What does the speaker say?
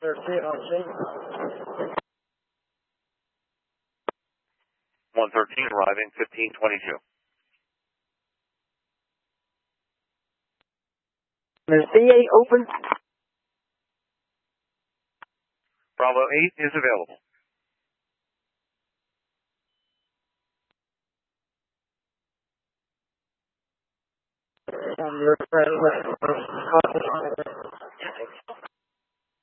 113 arriving, 1522. Is C8 open? Bravo 8 is available. On your